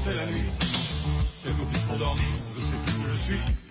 c'est la nuit. Quelques pistes pour dormir, je sais plus où je suis.